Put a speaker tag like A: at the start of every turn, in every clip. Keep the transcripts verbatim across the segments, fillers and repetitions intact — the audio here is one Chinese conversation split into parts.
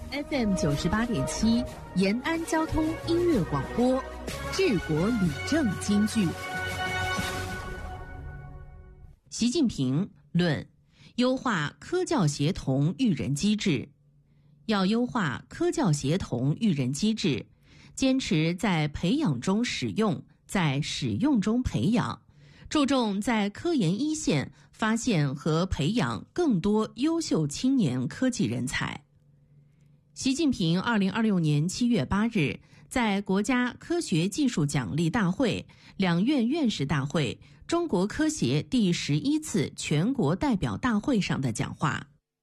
A: F M 九十八点七，延安交通音乐广播，治国理政金句。习近平论优化科教协同育人机制，要优化科教协同育人机制，坚持在培养中使用，在使用中培养，注重在科研一线发现和培养更多优秀青年科技人才。习近平二零二六年七月八日在国家科学技术奖励大会、两院院士大会、中国科协第十一次全国代表大会上的讲话。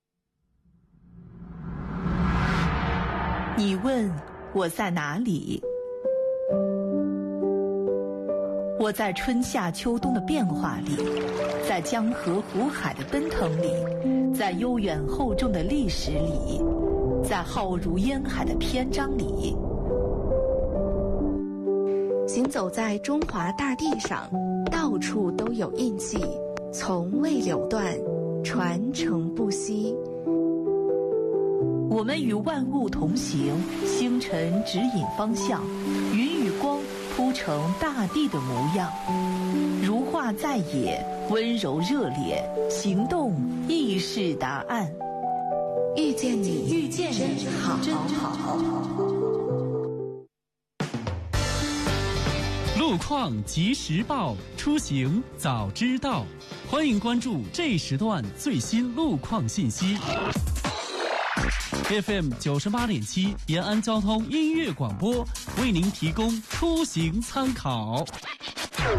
B: 你问我在哪里？我在春夏秋冬的变化里，在江河湖海的奔腾里，在悠远厚重的历史里，在浩如烟海的篇章里。
C: 行走在中华大地上，到处都有印记，从未流断，传承不息。
B: 我们与万物同行，星辰指引方向，云与光铺成大地的模样。如画在野，温柔热烈，行动亦是答案。
C: 遇见你，
B: 遇见你，
C: 真好，
B: 真好。
D: 路况及时报，出行早知道。欢迎关注这时段最新路况信息。F M 九十八点七，延安交通音乐广播为您提供出行参考。